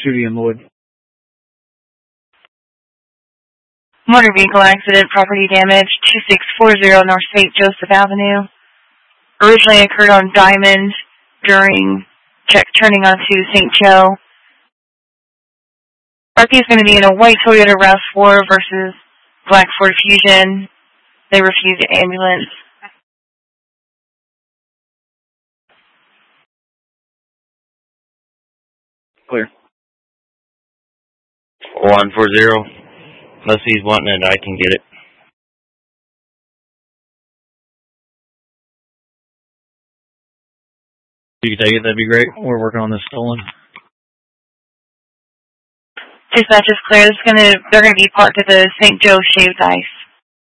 Judy and Lloyd. Motor vehicle accident, property damage, 2640 North St. Joseph Avenue. Originally occurred on Diamond during check turning onto St. Joe. Parking is going to be in a white Toyota RAV4 versus black Ford Fusion. They refused the ambulance. Clear. 4140. Unless he's wanting it, I can get it. If you could take it, that'd be great. We're working on this stolen. Dispatch is clear. They're going to be parked at the St. Joe Shaved Ice.